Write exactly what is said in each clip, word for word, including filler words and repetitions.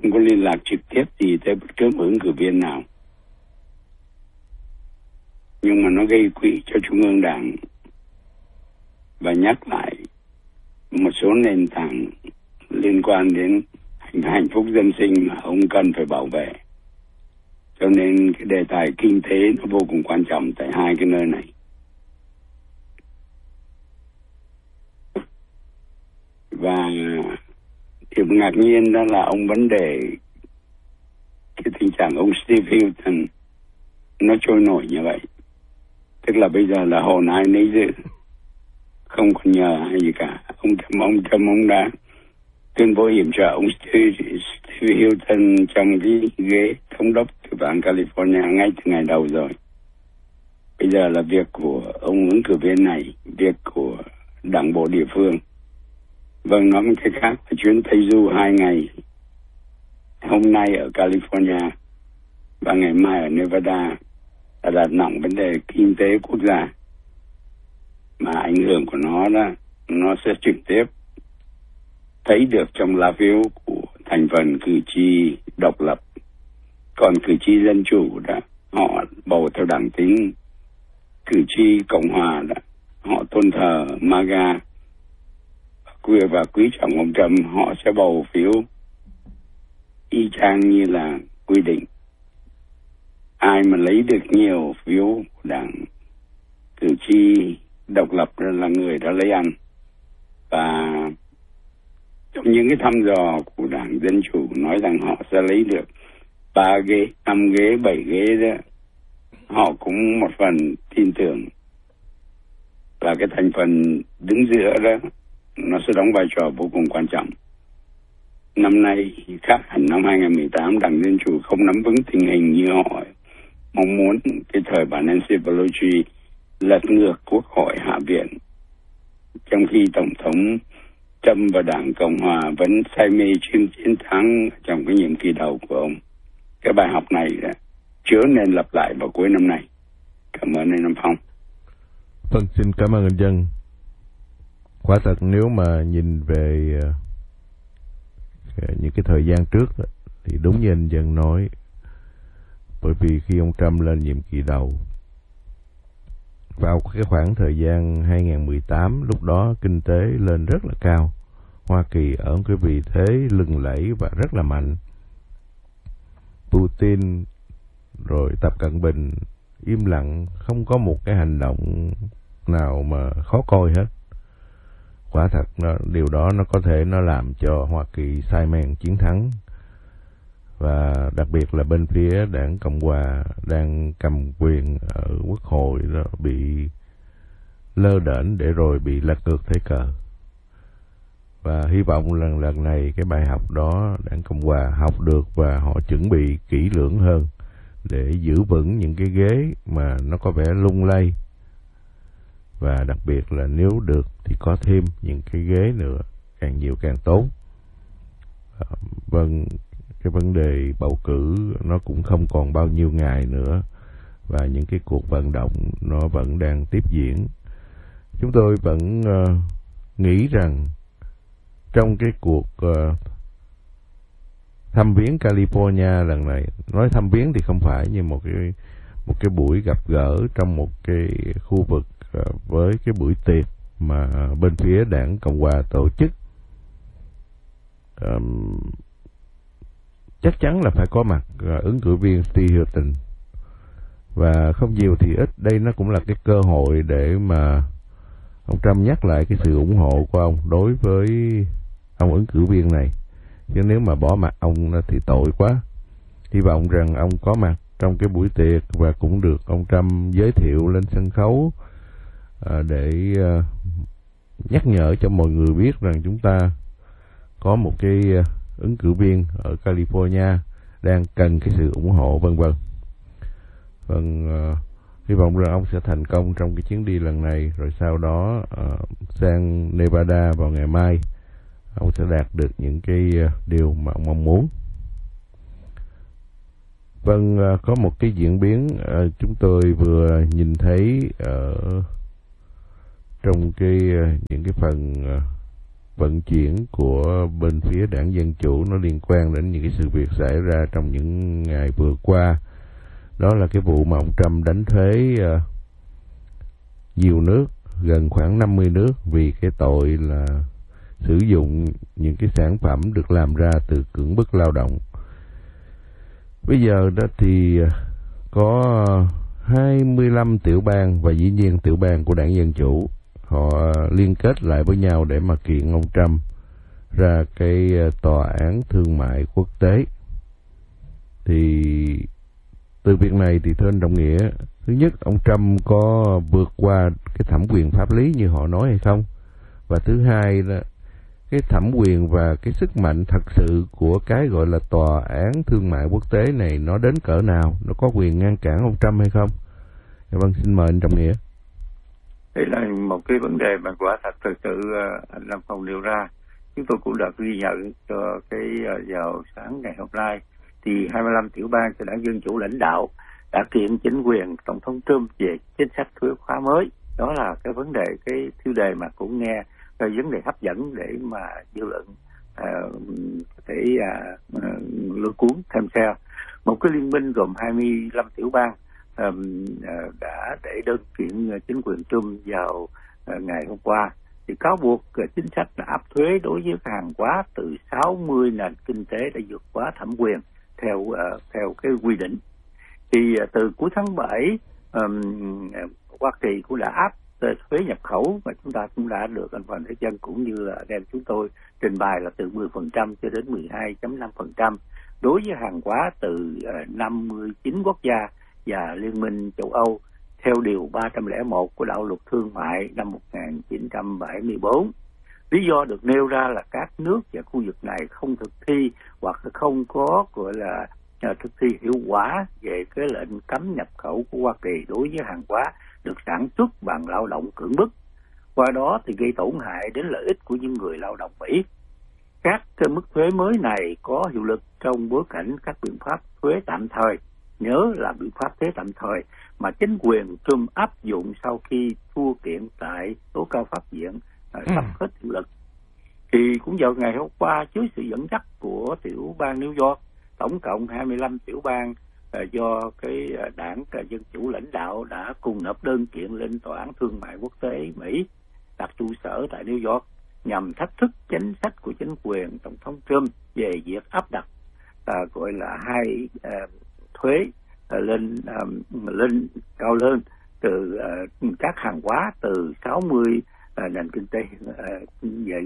không có liên lạc trực tiếp gì tới bất cứ một ứng cử viên nào. Nhưng mà nó gây quỹ cho Trung ương Đảng và nhắc lại một số nền tảng liên quan đến hạnh phúc dân sinh mà ông cần phải bảo vệ. Cho nên cái đề tài kinh tế nó vô cùng quan trọng tại hai cái nơi này. Và điểm ngạc nhiên đó là ông vấn đề cái tình trạng ông Steve Hilton nó trôi nổi như vậy. Tức là bây giờ là hồn ai nấy dự, không còn nhờ hay gì cả. Ông Trump, ông Trump ông đã tuyên bố yểm trợ ông Steve Hilton trong cái ghế thống đốc tiểu bang California ngay từ ngày đầu rồi. Bây giờ là việc của ông ứng cử viên này, việc của đảng bộ địa phương. Vâng, nói một cách khác, chuyến Tây Du hai ngày, hôm nay ở California và ngày mai ở Nevada, đã đặt nặng vấn đề kinh tế quốc gia. Mà ảnh hưởng của nó đó, nó sẽ trực tiếp thấy được trong lá phiếu của thành phần cử tri độc lập. Còn cử tri dân chủ đó, họ bầu theo đảng tính. Cử tri Cộng hòa đó, họ tôn thờ MAGA và quý trọng ông Trump, họ sẽ bầu phiếu y chang như là quy định. Ai mà lấy được nhiều phiếu của đảng cử tri độc lập là người đã lấy ăn. Và trong những cái thăm dò của đảng Dân Chủ nói rằng họ sẽ lấy được ba ghế, năm ghế, bảy ghế đó, họ cũng một phần tin tưởng. Và cái thành phần đứng giữa đó, nó sẽ đóng vai trò vô cùng quan trọng. Năm nay khác hẳn năm hai không một tám, đảng Dân Chủ không nắm vững tình hình như họ mong muốn. Cái thời bà Nancy Pelosi lật ngược Quốc hội Hạ viện, trong khi Tổng thống Trump và đảng Cộng hòa vẫn say mê chiến chiến thắng trong cái nhiệm kỳ đầu của ông. Cái bài học này đã chứa nên lặp lại vào cuối năm nay. Cảm ơn anh Nam Phong. Vâng, xin cảm ơn anh Dân. Quả thật nếu mà nhìn về những cái thời gian trước thì đúng như anh Dân nói, bởi vì khi ông Trump lên nhiệm kỳ đầu, vào cái khoảng thời gian hai không một tám, lúc đó kinh tế lên rất là cao. Hoa Kỳ ở cái vị thế lừng lẫy và rất là mạnh. Putin rồi Tập Cận Bình im lặng, không có một cái hành động nào mà khó coi hết. Quả thật nó, điều đó nó có thể nó làm cho Hoa Kỳ say men chiến thắng. Và đặc biệt là bên phía đảng Cộng hòa đang cầm quyền ở Quốc hội đó bị lơ đễnh để rồi bị lật ngược thế cờ. Và hy vọng lần lần này cái bài học đó đảng Cộng hòa học được và họ chuẩn bị kỹ lưỡng hơn để giữ vững những cái ghế mà nó có vẻ lung lay. Và đặc biệt là nếu được thì có thêm những cái ghế nữa, càng nhiều càng tốt. À, vâng, cái vấn đề bầu cử nó cũng không còn bao nhiêu ngày nữa và những cái cuộc vận động nó vẫn đang tiếp diễn. Chúng tôi vẫn uh, nghĩ rằng trong cái cuộc uh, thăm viếng California lần này, nói thăm viếng thì không phải, nhưng một cái một cái buổi gặp gỡ trong một cái khu vực uh, với cái buổi tiệc mà bên phía đảng Cộng hòa tổ chức, um, chắc chắn là phải có mặt uh, ứng cử viên Steve Hilton. Và không nhiều thì ít, đây nó cũng là cái cơ hội để mà ông Trump nhắc lại cái sự ủng hộ của ông đối với ông ứng cử viên này. Chứ nếu mà bỏ mặt ông thì tội quá. Hy vọng rằng ông có mặt trong cái buổi tiệc và cũng được ông Trump giới thiệu lên sân khấu à, để à, nhắc nhở cho mọi người biết rằng chúng ta có một cái à, ứng cử viên ở California đang cần cái sự ủng hộ, vân vân. Vâng, uh, hy vọng rằng ông sẽ thành công trong cái chuyến đi lần này, rồi sau đó uh, sang Nevada vào ngày mai ông sẽ đạt được những cái uh, điều mà ông mong muốn. Vâng, uh, có một cái diễn biến uh, chúng tôi vừa nhìn thấy ở uh, trong cái uh, những cái phần uh, vận chuyển của bên phía đảng Dân Chủ nó liên quan đến những cái sự việc xảy ra trong những ngày vừa qua. Đó là cái vụ mà ông Trump đánh thuế uh, nhiều nước, gần khoảng năm mươi nước vì cái tội là sử dụng những cái sản phẩm được làm ra từ cưỡng bức lao động. Bây giờ đó thì có hai mươi lăm tiểu bang và dĩ nhiên tiểu bang của đảng Dân Chủ họ liên kết lại với nhau để mà kiện ông Trump ra cái tòa án thương mại quốc tế. Thì từ việc này thì thưa anh Trọng Nghĩa, thứ nhất, ông Trump có vượt qua cái thẩm quyền pháp lý như họ nói hay không? Và thứ hai là cái thẩm quyền và cái sức mạnh thật sự của cái gọi là tòa án thương mại quốc tế này nó đến cỡ nào? Nó có quyền ngăn cản ông Trump hay không? Vâng, xin mời anh Trọng Nghĩa. Đây là một cái vấn đề mà quả thật thực sự anh Lâm Phong nêu ra. Chúng tôi cũng đã ghi nhận cho cái vào sáng ngày hôm nay thì hai mươi lăm tiểu bang của đảng Dân Chủ lãnh đạo đã kiện chính quyền Tổng thống Trump về chính sách thuế khóa mới. Đó là cái vấn đề, cái tiêu đề mà cũng nghe là vấn đề hấp dẫn để mà dư luận uh, để uh, lôi cuốn thêm theo. Một cái liên minh gồm hai mươi lăm tiểu bang um, uh, đã để đơn kiện chính quyền Trump vào uh, ngày hôm qua. Thì cáo buộc uh, chính sách là áp thuế đối với hàng hóa từ sáu mươi nền kinh tế đã vượt quá thẩm quyền theo uh, theo cái quy định. Thì uh, từ cuối tháng bảy, um, Hoa Kỳ cũng đã áp thuế nhập khẩu mà chúng ta cũng đã được anh Hoàng Thế Chân cũng như là đem chúng tôi trình bày là từ mười phần trăm cho đến mười hai phẩy năm phần trăm đối với hàng hóa từ năm mươi chín quốc gia và Liên minh châu Âu theo điều ba trăm lẻ một của đạo luật thương mại năm một nghìn chín trăm bảy mươi tư. Lý do được nêu ra là các nước và khu vực này không thực thi hoặc không có gọi là thực thi hiệu quả về cái lệnh cấm nhập khẩu của Hoa Kỳ đối với hàng hóa được sản xuất bằng lao động cưỡng bức, qua đó thì gây tổn hại đến lợi ích của những người lao động Mỹ. Các mức thuế mới này có hiệu lực trong bối cảnh các biện pháp thuế tạm thời, nhớ là biện pháp thuế tạm thời mà chính quyền Trump áp dụng sau khi thua kiện tại tố cao pháp viện uh, sắp hết hiệu lực. Thì cũng vào ngày hôm qua, dưới sự dẫn dắt của tiểu bang New York, tổng cộng hai mươi lăm tiểu bang uh, do cái uh, đảng uh, Dân Chủ lãnh đạo đã cùng nộp đơn kiện lên tòa án thương mại quốc tế Mỹ đặt trụ sở tại New York nhằm thách thức chính sách của chính quyền tổng thống Trump về việc áp đặt uh, gọi là hai uh, thuế uh, lên um, lên cao hơn từ uh, các hàng hóa từ sáu mươi uh, nền kinh tế uh, về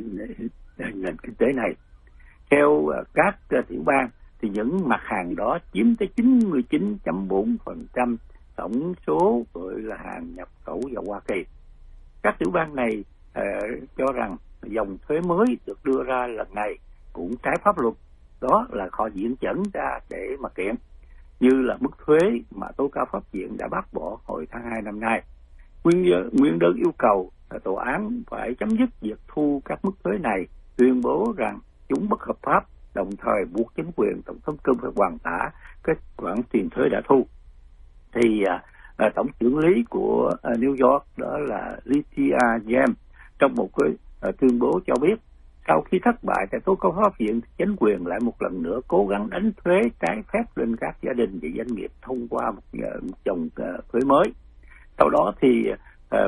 nền kinh tế này. Theo uh, các uh, tiểu bang thì những mặt hàng đó chiếm tới chín mươi chín phẩy bốn phần trăm tổng số gọi là hàng nhập khẩu vào Hoa Kỳ. Các tiểu bang này uh, cho rằng dòng thuế mới được đưa ra lần này cũng trái pháp luật, đó là họ diễn dẫn ra để mà kiện, như là mức thuế mà tố cáo pháp viện đã bác bỏ hồi tháng hai năm nay. Nguyên, nguyên đơn yêu cầu là tòa án phải chấm dứt việc thu các mức thuế này, tuyên bố rằng chúng bất hợp pháp, đồng thời buộc chính quyền tổng thống Trump phải hoàn trả các khoản tiền thuế đã thu. Thì à, tổng trưởng lý của à, New York đó là Letitia James trong một cái à, tuyên bố cho biết sau khi thất bại tại tố cáo pháp viện, chính quyền lại một lần nữa cố gắng đánh thuế trái phép lên các gia đình và doanh nghiệp thông qua một, một dòng uh, thuế mới. Sau đó thì uh,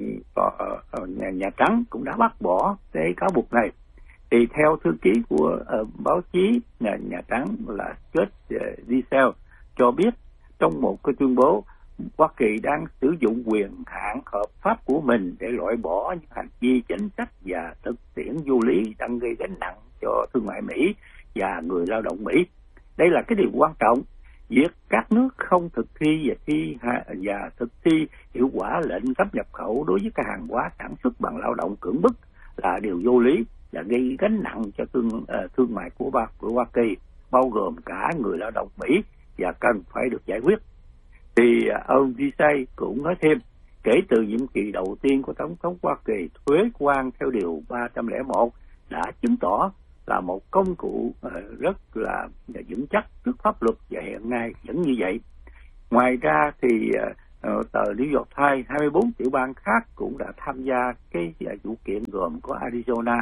uh, nhà, nhà Trắng cũng đã bác bỏ cái cáo buộc này. Thì theo thư ký của uh, báo chí nhà, nhà Trắng là Scott uh, Diesel cho biết trong một cái tuyên bố, Hoa Kỳ đang sử dụng quyền hạn hợp pháp của mình để loại bỏ những hành vi chính sách và thực tiễn vô lý đang gây gánh nặng cho thương mại Mỹ và người lao động Mỹ. Đây là cái điều quan trọng. Việc các nước không thực thi và thi và thực thi hiệu quả lệnh cấm nhập khẩu đối với các hàng hóa sản xuất bằng lao động cưỡng bức là điều vô lý và gây gánh nặng cho thương uh, thương mại của Hoa của Hoa Kỳ, bao gồm cả người lao động Mỹ, và cần phải được giải quyết. Thì ông Diesel cũng nói thêm, kể từ nhiệm kỳ đầu tiên của Tổng thống Hoa Kỳ, thuế quan theo điều ba trăm lẻ một đã chứng tỏ là một công cụ rất là vững chắc trước pháp luật và hiện nay vẫn như vậy. Ngoài ra thì tờ New York Times, hai mươi bốn tiểu bang khác cũng đã tham gia cái vụ kiện gồm có Arizona,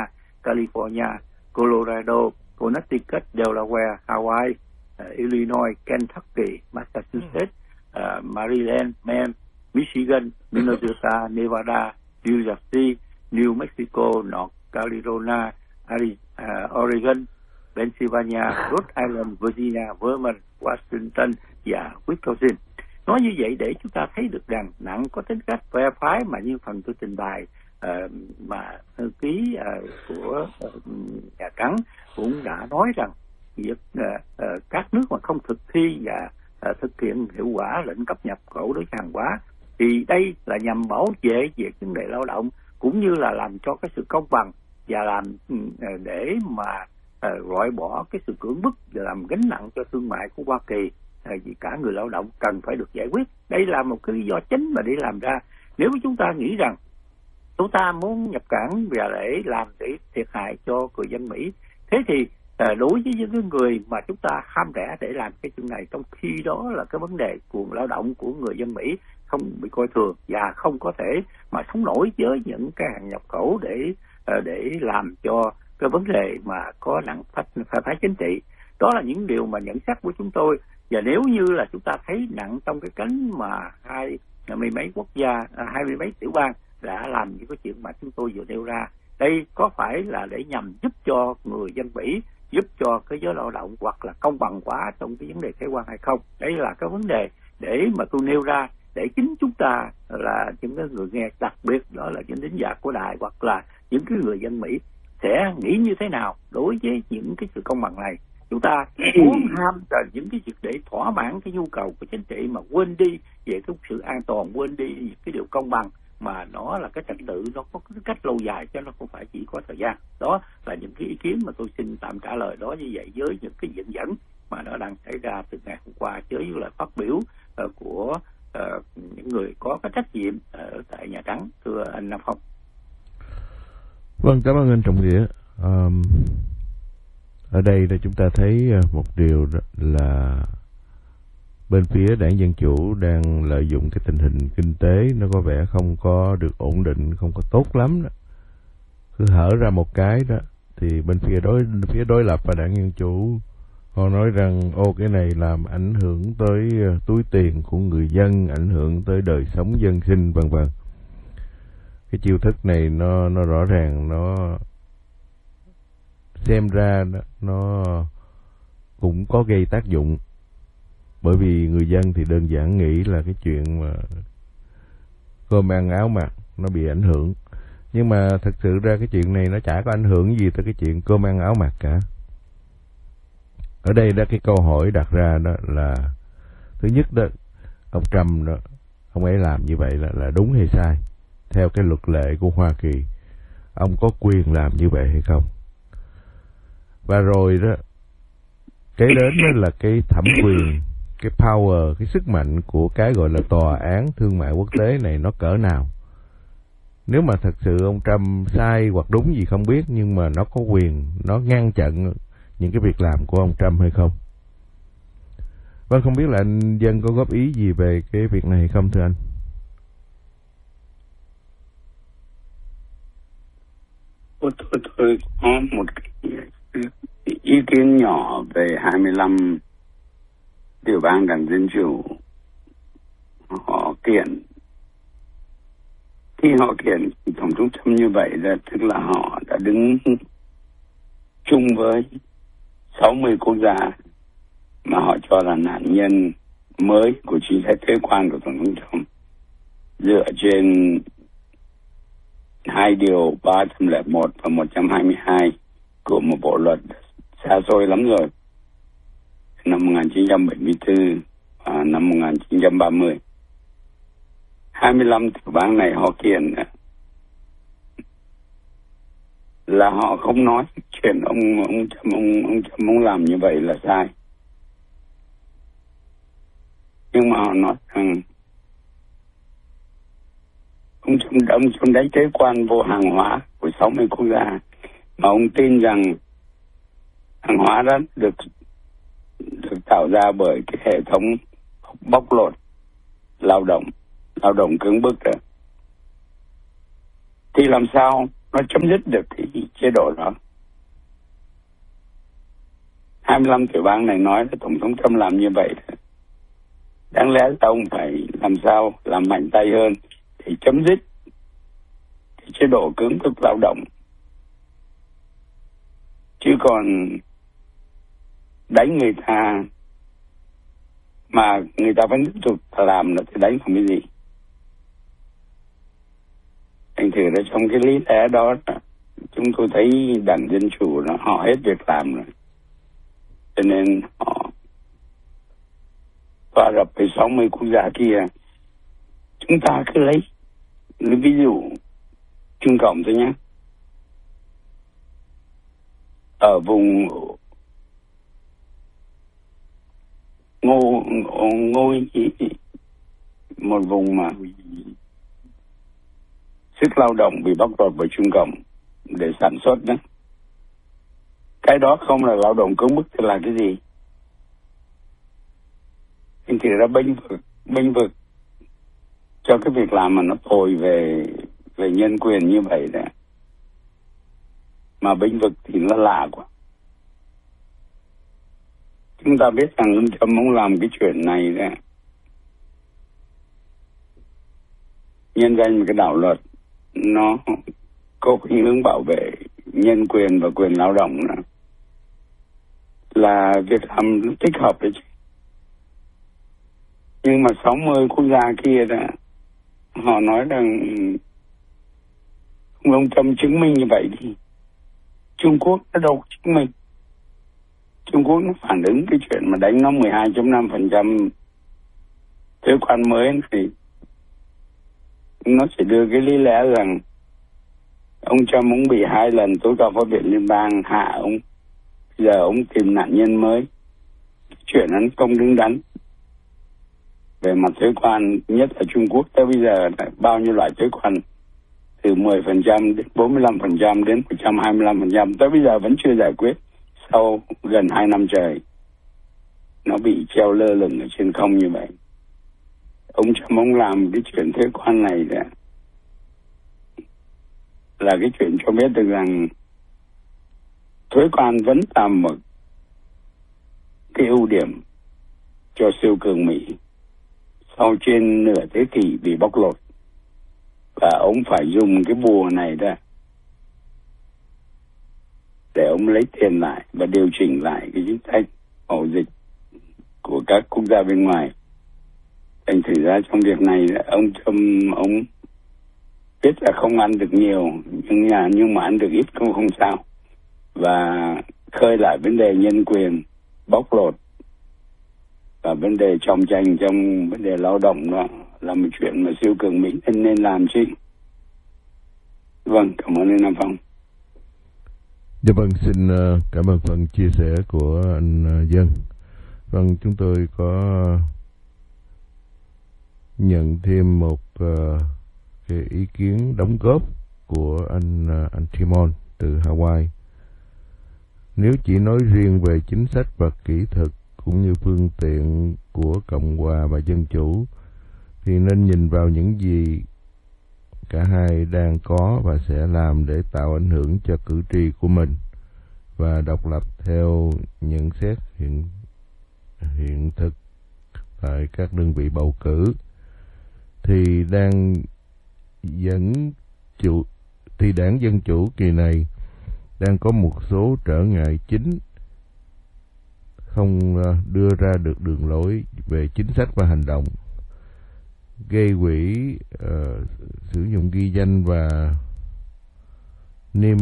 California, Colorado, Connecticut, Delaware, Hawaii, uh, Illinois, Kentucky, Massachusetts, uh, Maryland, Maine, Michigan, Minnesota, Nevada, New Jersey, New Mexico, North Carolina, Ari- uh, Oregon, Pennsylvania, Rhode Island, Virginia, Vermont, Washington và Wisconsin. Nói như vậy để chúng ta thấy được rằng nặng có tính cách phe phái mà như phần tôi trình bày uh, mà thư ký uh, của uh, Nhà Trắng cũng đã nói rằng việc uh, uh, các nước mà không thực thi và uh, thực hiện hiệu quả lệnh cấm nhập khẩu đối với hàng hóa thì đây là nhằm bảo vệ về vấn đề lao động cũng như là làm cho cái sự công bằng và làm uh, để mà uh, loại bỏ cái sự cưỡng bức và làm gánh nặng cho thương mại của Hoa Kỳ. Vì cả người lao động cần phải được giải quyết. Đây là một cái lý do chính mà để làm ra. Nếu chúng ta nghĩ rằng chúng ta muốn nhập cảng và để làm để thiệt hại cho người dân Mỹ, thế thì đối với những người mà chúng ta ham rẻ để làm cái chuyện này, trong khi đó là cái vấn đề của lao động của người dân Mỹ không bị coi thường và không có thể mà sống nổi với những cái hàng nhập khẩu để để làm cho cái vấn đề mà có nặng phe phái chính trị. Đó là những điều mà nhận xét của chúng tôi. Và nếu như là chúng ta thấy nặng trong cái cánh mà hai mươi mấy quốc gia, hai mươi mấy tiểu bang đã làm những cái chuyện mà chúng tôi vừa nêu ra, đây có phải là để nhằm giúp cho người dân Mỹ, giúp cho cái giới lao động hoặc là công bằng quá trong cái vấn đề thuế quan hay không? Đây là cái vấn đề để mà tôi nêu ra để chính chúng ta là những cái người nghe, đặc biệt đó là những thính giả của đài hoặc là những cái người dân Mỹ sẽ nghĩ như thế nào đối với những cái sự công bằng này. Chúng ta muốn ham là những cái việc để thỏa mãn cái nhu cầu của chính trị mà quên đi về cái sự an toàn, quên đi những cái điều công bằng mà nó là cái trật tự, nó có cái cách lâu dài chứ nó không phải chỉ có thời gian. Đó là những cái ý kiến mà tôi xin tạm trả lời đó như vậy với những cái dẫn dẫn mà nó đang xảy ra từ ngày hôm qua với lời phát biểu uh, của uh, những người có cái trách nhiệm ở tại Nhà Trắng, thưa anh Nam Phong. Vâng, cảm ơn anh Trọng Nghĩa. Um... Ở đây là chúng ta thấy một điều là bên phía đảng Dân Chủ đang lợi dụng cái tình hình kinh tế nó có vẻ không có được ổn định, không có tốt lắm đó. Cứ hở ra một cái đó thì bên phía đối phía đối lập và đảng Dân Chủ họ nói rằng ô cái này làm ảnh hưởng tới túi tiền của người dân, ảnh hưởng tới đời sống dân sinh vân vân. Cái chiêu thức này nó nó rõ ràng nó xem ra nó cũng có gây tác dụng, bởi vì người dân thì đơn giản nghĩ là cái chuyện mà cơm ăn áo mặc nó bị ảnh hưởng, nhưng mà thật sự ra cái chuyện này nó chả có ảnh hưởng gì tới cái chuyện cơm ăn áo mặc cả. Ở đây đó cái câu hỏi đặt ra đó là thứ nhất đó, ông Trump đó, ông ấy làm như vậy là là đúng hay sai? Theo cái luật lệ của Hoa Kỳ, ông có quyền làm như vậy hay không? Và rồi đó, cái đến đó là cái thẩm quyền, cái power, cái sức mạnh của cái gọi là tòa án thương mại quốc tế này nó cỡ nào. Nếu mà thật sự ông Trump sai hoặc đúng gì không biết, nhưng mà nó có quyền, nó ngăn chặn những cái việc làm của ông Trump hay không? Vâng, không biết là anh Dân có góp ý gì về cái việc này hay không thưa anh? Tôi, tôi, tôi có một cái ý kiến nhỏ về hai mươi lăm tiểu bang đảng Dân Chủ. Họ kiện, khi họ kiện Tổng thống Trump như vậy là tức là họ đã đứng chung với sáu mươi quốc gia mà họ cho là nạn nhân mới của chính sách thuế quan của Tổng thống Trump, dựa trên hai điều ba trăm lẻ một và một trăm hai mươi hai của một bộ luật xa xôi lắm rồi, năm một nghìn chín trăm bảy mươi tư và năm một nghìn chín trăm ba mươi. hai mươi lăm tiểu bang này họ kiện là họ không nói chuyện ông ông Trump ông ông Trump ông làm như vậy là sai, nhưng mà họ nói rằng ông Trump ông Trump đánh thuế quan vô hàng hóa của sáu mươi quốc gia mà ông tin rằng hàng hóa đó được được tạo ra bởi cái hệ thống bóc lột lao động, lao động cưỡng bức đó. Thì làm sao nó chấm dứt được cái chế chế độ đó. hai mươi lăm tiểu bang này nói là Tổng thống Trump làm như vậy. Đáng lẽ ông phải làm sao làm mạnh tay hơn để chấm dứt cái chế độ cưỡng bức lao động. Chứ còn đánh người ta mà người ta vẫn tiếp tục làm là thì đánh không cái gì. Thành thử là trong cái lý lẽ đó chúng tôi thấy Đảng Dân Chủ nó họ hết việc làm rồi. Cho nên họ hòa rập với sáu mươi quốc gia kia. Chúng ta cứ lấy, lấy ví dụ Trung Cộng thôi nhé. Ở vùng ngô ngô một vùng mà sức lao động bị bóc lột bởi Trung Cộng để sản xuất đó. Cái đó không là lao động cưỡng bức thì là cái gì? Thì ra bênh vực, bênh vực cho cái việc làm mà nó tồi về về nhân quyền như vậy đó. Mà bênh vực thì nó lạ quá. Chúng ta biết rằng ông Trump muốn làm cái chuyện này đó. Nhân danh một cái đạo luật nó có khuynh hướng bảo vệ nhân quyền và quyền lao động đó. Là việc làm thích hợp đấy chứ. Nhưng mà sáu mươi quốc gia kia đó, họ nói rằng ông Trump chứng minh như vậy thì Trung Quốc nó đâu chứng minh. Trung Quốc nó phản ứng cái chuyện mà đánh nó mười hai phẩy năm phần trăm thuế quan mới thì nó sẽ đưa cái lý lẽ rằng ông Trump cũng bị hai lần tối cao pháp viện liên bang hạ ông, giờ ông tìm nạn nhân mới. Chuyện nó không đứng đắn. Về mặt thuế quan, nhất là Trung Quốc tới bây giờ bao nhiêu loại thuế quan, từ mười phần trăm đến bốn mươi lăm phần trăm đến một trăm hai mươi lăm phần trăm, tới bây giờ vẫn chưa giải quyết sau gần hai năm trời. Nó bị treo lơ lửng ở trên không như vậy. Ông Trump ông làm cái chuyện thuế quan này đó, là cái chuyện cho biết được rằng thuế quan vẫn là một cái ưu điểm cho siêu cường Mỹ sau trên nửa thế kỷ bị bóc lột. Và ông phải dùng cái bùa này đó để ông lấy tiền lại và điều chỉnh lại cái chính sách mậu dịch của các quốc gia bên ngoài. Thành thử ra trong việc này ông Trump ông biết là không ăn được nhiều, nhưng mà, nhưng mà ăn được ít cũng không sao. Và khơi lại vấn đề nhân quyền, bóc lột và vấn đề trọng tranh trong vấn đề lao động đó là một chuyện mà siêu cường Mỹ nên, nên làm chứ. Vâng, cảm ơn anh Nam Phong. Dạ vâng, xin cảm ơn phần chia sẻ của anh Dân. Vâng, chúng tôi có nhận thêm một uh, cái ý kiến đóng góp của anh uh, anh Timon từ Hawaii. Nếu chỉ nói riêng về chính sách và kỹ thuật cũng như phương tiện của Cộng hòa và Dân chủ thì nên nhìn vào những gì cả hai đang có và sẽ làm để tạo ảnh hưởng cho cử tri của mình và độc lập theo nhận xét hiện hiện thực tại các đơn vị bầu cử. Thì đang dẫn chủ thì đảng Dân Chủ kỳ này đang có một số trở ngại chính, không đưa ra được đường lối về chính sách và hành động, gây quỹ uh, sử dụng ghi danh và niêm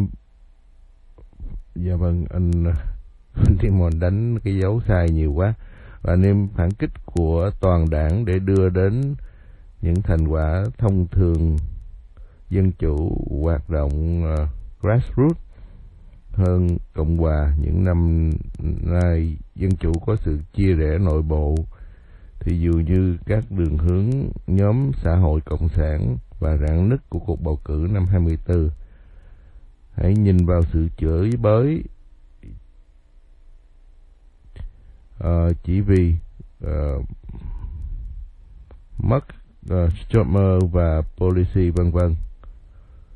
dạ vâng anh anh Timon đánh cái dấu sai nhiều quá, và niêm phản kích của toàn đảng để đưa đến những thành quả thông thường Dân Chủ hoạt động uh, grassroots hơn Cộng hòa. Những năm nay Dân Chủ có sự chia rẽ nội bộ, thì dường như các đường hướng nhóm xã hội cộng sản và rạn nứt của cuộc bầu cử năm hai mươi tư. Hãy nhìn vào sự chửi bới uh, chỉ vì uh, mất uh, Schumer và policy vân vân.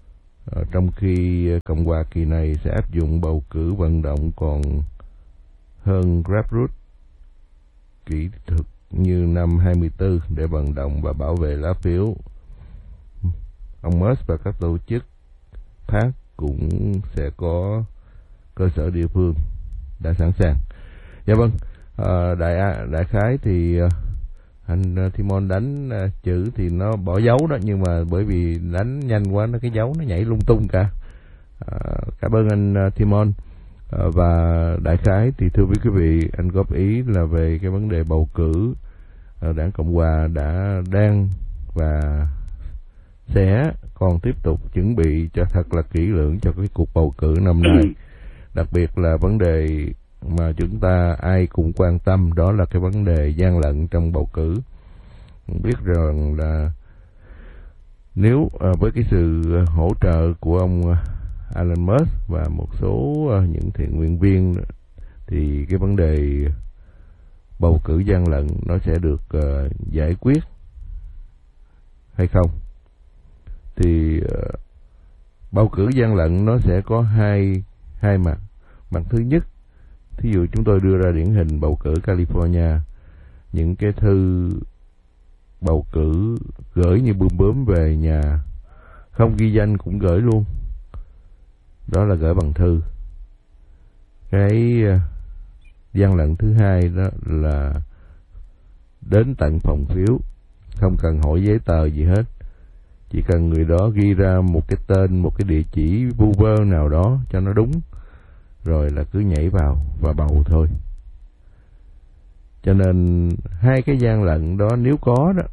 uh, trong khi Cộng hòa kỳ này sẽ áp dụng bầu cử vận động còn hơn grassroots kỹ thuật như năm hai mươi tư để vận động và bảo vệ lá phiếu. Ông Musk và các tổ chức khác cũng sẽ có cơ sở địa phương đã sẵn sàng. Dạ vâng, à, đại đại khái thì uh, anh Timon đánh uh, chữ thì nó bỏ dấu đó, nhưng mà bởi vì đánh nhanh quá nó cái dấu nó nhảy lung tung cả. À, cảm ơn anh uh, Timon. À, và đại khái thì thưa quý vị, anh góp ý là về cái vấn đề bầu cử, à, Đảng Cộng hòa đã đang và sẽ còn tiếp tục chuẩn bị cho thật là kỹ lưỡng cho cái cuộc bầu cử năm nay. Đặc biệt là vấn đề mà chúng ta ai cũng quan tâm, đó là cái vấn đề gian lận trong bầu cử. Biết rằng là nếu à, với cái sự hỗ trợ của ông Elon Musk và một số à, những thiện nguyện viên thì cái vấn đề bầu cử gian lận nó sẽ được uh, giải quyết hay không. Thì uh, bầu cử gian lận nó sẽ có hai hai mặt. Mặt thứ nhất, thí dụ chúng tôi đưa ra điển hình bầu cử California, những cái thư bầu cử gửi như bươm bướm về nhà, không ghi danh cũng gửi luôn, đó là gửi bằng thư. Cái uh, gian lận thứ hai đó là đến tận phòng phiếu, không cần hỏi giấy tờ gì hết, chỉ cần người đó ghi ra một cái tên, một cái địa chỉ vu vơ nào đó cho nó đúng, rồi là cứ nhảy vào và bầu thôi. Cho nên hai cái gian lận đó nếu có đó,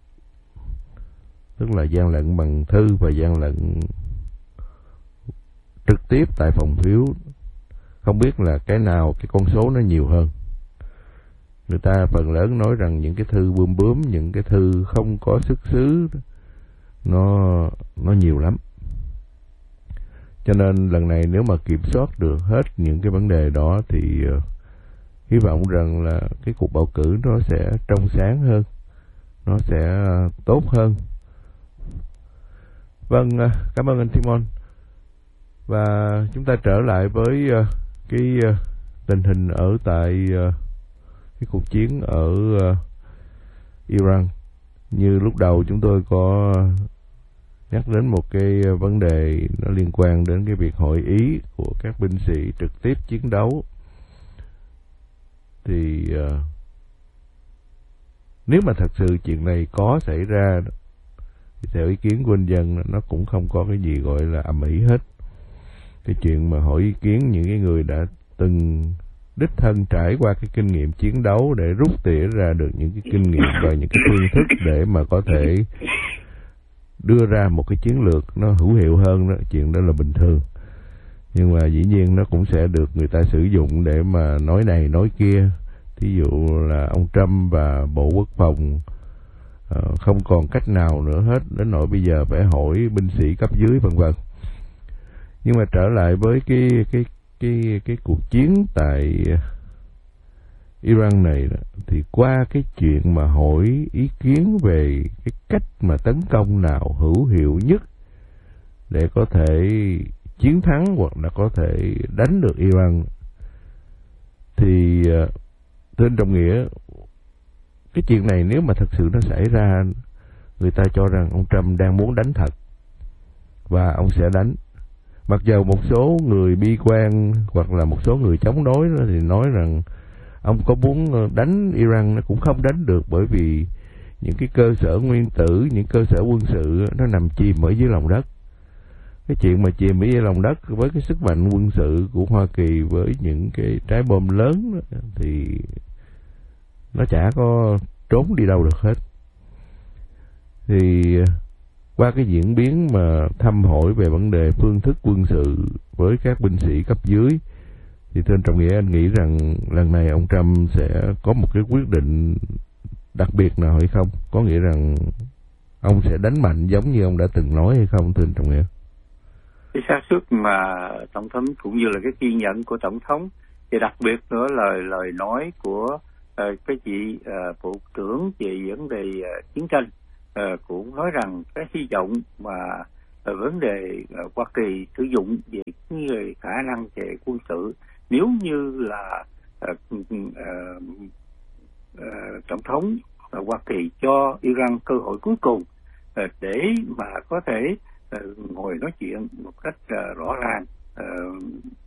tức là gian lận bằng thư và gian lận trực tiếp tại phòng phiếu, không biết là cái nào cái con số nó nhiều hơn. Người ta phần lớn nói rằng những cái thư bươm bướm, những cái thư không có xuất xứ nó nó nhiều lắm. Cho nên lần này nếu mà kiểm soát được hết những cái vấn đề đó thì uh, hy vọng rằng là cái cuộc bầu cử nó sẽ trong sáng hơn, nó sẽ uh, tốt hơn. Vâng, uh, cảm ơn anh Timon. Và chúng ta trở lại với uh, cái uh, tình hình ở tại uh, cái cuộc chiến ở uh, Iran. Như lúc đầu chúng tôi có nhắc đến một cái vấn đề nó liên quan đến cái việc hội ý của các binh sĩ trực tiếp chiến đấu. Thì uh, nếu mà thật sự chuyện này có xảy ra thì theo ý kiến của anh Dân, nó cũng không có cái gì gọi là ầm ĩ hết. Cái chuyện mà hỏi ý kiến những cái người đã từng đích thân trải qua cái kinh nghiệm chiến đấu để rút tỉa ra được những cái kinh nghiệm và những cái phương thức để mà có thể đưa ra một cái chiến lược nó hữu hiệu hơn đó, chuyện đó là bình thường. Nhưng mà dĩ nhiên nó cũng sẽ được người ta sử dụng để mà nói này nói kia. Thí dụ là ông Trump và Bộ Quốc phòng uh, không còn cách nào nữa hết, đến nỗi bây giờ phải hỏi binh sĩ cấp dưới vân vân. Nhưng mà trở lại với cái cái cái cái cuộc chiến tại Iran này đó, thì qua cái chuyện mà hỏi ý kiến về cái cách mà tấn công nào hữu hiệu nhất để có thể chiến thắng hoặc là có thể đánh được Iran, thì tên Trọng Nghĩa, cái chuyện này nếu mà thật sự nó xảy ra, người ta cho rằng ông Trump đang muốn đánh thật và ông sẽ đánh. Mặc dù một số người bi quan hoặc là một số người chống đối đó thì nói rằng ông có muốn đánh Iran nó cũng không đánh được, bởi vì những cái cơ sở nguyên tử, những cơ sở quân sự nó nằm chìm ở dưới lòng đất. Cái chuyện mà chìm ở dưới lòng đất với cái sức mạnh quân sự của Hoa Kỳ với những cái trái bom lớn đó, thì nó chả có trốn đi đâu được hết. Thì qua cái diễn biến mà thăm hỏi về vấn đề phương thức quân sự với các binh sĩ cấp dưới, thì thưa anh Trọng Nghĩa, anh nghĩ rằng lần này ông Trump sẽ có một cái quyết định đặc biệt nào hay không? Có nghĩa rằng ông sẽ đánh mạnh giống như ông đã từng nói hay không, thưa anh Trọng Nghĩa? Cái xác suất mà tổng thống cũng như là cái kiên nhẫn của tổng thống, thì đặc biệt nữa lời lời nói của uh, cái chị uh, bộ trưởng về vấn đề uh, chiến tranh uh, cũng nói rằng cái hy vọng mà vấn đề Hoa Kỳ sử dụng về người khả năng về quân sự nếu như là uh, uh, uh, tổng thống Hoa Kỳ cho Iran cơ hội cuối cùng uh, để mà có thể uh, ngồi nói chuyện một cách uh, rõ ràng, uh,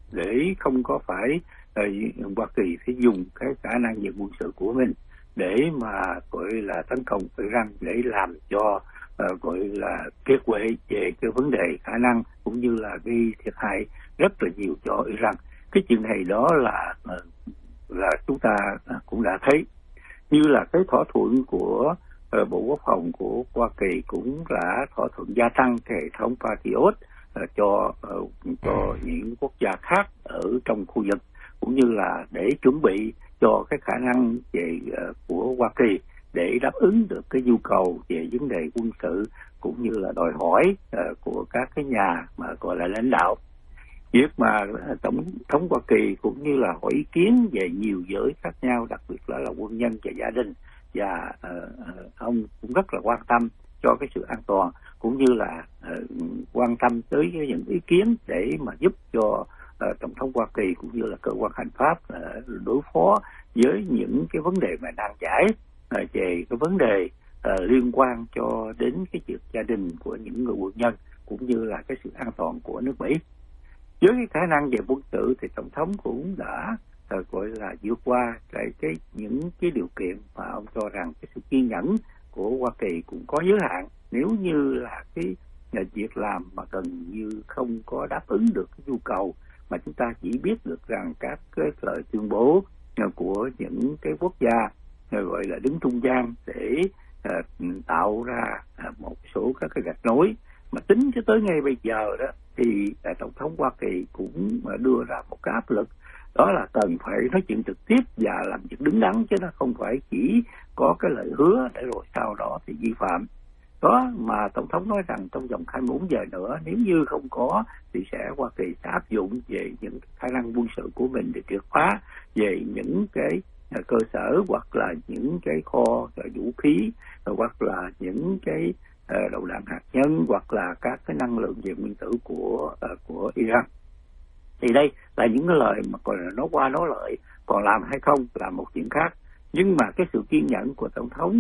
để không có phải uh, Hoa Kỳ phải dùng cái khả năng về quân sự của mình để mà gọi là tấn công Iran, để làm cho uh, gọi là kiệt quệ về cái vấn đề khả năng cũng như là gây thiệt hại rất là nhiều cho Iran. Cái chuyện này đó là uh, là chúng ta cũng đã thấy, như là cái thỏa thuận của uh, Bộ Quốc phòng của Hoa Kỳ cũng đã thỏa thuận gia tăng cái hệ thống Patriot uh, cho uh, cho những quốc gia khác ở trong khu vực, cũng như là để chuẩn bị cho cái khả năng về uh, của Hoa Kỳ để đáp ứng được cái nhu cầu về vấn đề quân sự cũng như là đòi hỏi uh, của các cái nhà mà gọi là lãnh đạo. Việc mà Tổng thống Hoa Kỳ cũng như là hỏi ý kiến về nhiều giới khác nhau, đặc biệt là, là quân nhân và gia đình, và uh, ông cũng rất là quan tâm cho cái sự an toàn, cũng như là uh, quan tâm tới những ý kiến để mà giúp cho uh, Tổng thống Hoa Kỳ cũng như là cơ quan hành pháp uh, đối phó với những cái vấn đề mà đang giải uh, về cái vấn đề uh, liên quan cho đến cái chuyện gia đình của những người quân nhân, cũng như là cái sự an toàn của nước Mỹ. Với cái khả năng về quân sự thì Tổng thống cũng đã uh, gọi là vượt qua cái, cái những cái điều kiện mà ông cho rằng cái sự kiên nhẫn của Hoa Kỳ cũng có giới hạn. Nếu như là cái uh, việc làm mà gần như không có đáp ứng được cái nhu cầu, mà chúng ta chỉ biết được rằng các cái lời tuyên bố uh, của những cái quốc gia uh, gọi là đứng trung gian để uh, tạo ra uh, một số các cái gạch nối, mà tính cho tới ngay bây giờ đó thì uh, Tổng thống Hoa Kỳ cũng uh, đưa ra một cái áp lực, đó là cần phải nói chuyện trực tiếp và làm việc đứng đắn, chứ nó không phải chỉ có cái lời hứa để rồi sau đó thì vi phạm. Đó mà Tổng thống nói rằng trong vòng hai mươi bốn giờ nữa nếu như không có thì sẽ Hoa Kỳ sẽ áp dụng về những khả năng quân sự của mình để triệt phá về những cái cơ sở hoặc là những cái kho vũ khí hoặc là những cái đầu đạn hạt nhân hoặc là các cái năng lượng về nguyên tử của của Iran. Thì đây là những cái lời mà còn nói qua nói lại, còn làm hay không là một chuyện khác. Nhưng mà cái sự kiên nhẫn của Tổng thống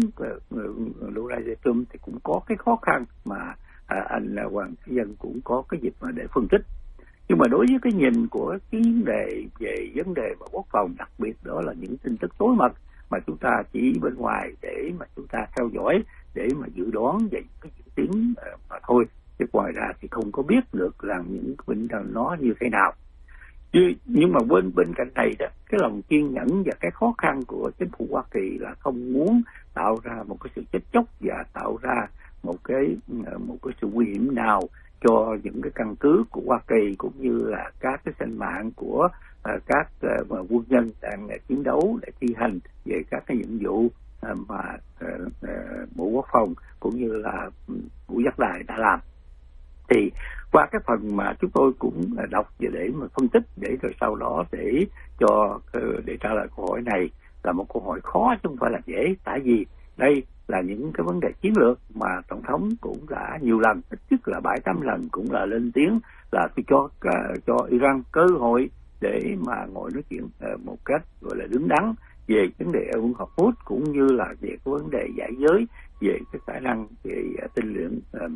Donald Trump thì cũng có cái khó khăn mà à, anh Hoàng Thế Dân cũng có cái dịp mà để phân tích. Nhưng mà đối với cái nhìn của cái vấn đề về vấn đề và quốc phòng, đặc biệt đó là những tin tức tối mật mà chúng ta chỉ bên ngoài để mà chúng ta theo dõi, để mà dự đoán về cái diễn tiến mà thôi, chứ ngoài ra thì không có biết được rằng những bệnh nó như thế nào. Nhưng mà bên bên cạnh này đó, cái lòng kiên nhẫn và cái khó khăn của chính phủ Hoa Kỳ là không muốn tạo ra một cái sự chết chóc và tạo ra một cái một cái sự nguy hiểm nào cho những cái căn cứ của Hoa Kỳ, cũng như là các cái sinh mạng của uh, các uh, quân nhân đang uh, chiến đấu để thi hành về các cái nhiệm vụ uh, mà uh, uh, Bộ Quốc phòng cũng như là Bộ Giác Đài đã làm. Thì qua cái phần mà chúng tôi cũng đọc và để mà phân tích, để rồi sau đó để cho để trả lời câu hỏi này là một câu hỏi khó chứ không phải là dễ, tại vì đây là những cái vấn đề chiến lược mà Tổng thống cũng đã nhiều lần, ít nhất là bảy tám lần cũng là lên tiếng là tôi cho cho Iran cơ hội để mà ngồi nói chuyện một cách gọi là đứng đắn về vấn đề Ấn Hormuz, cũng như là về cái vấn đề giải giới, về cái khả năng về tinh luyện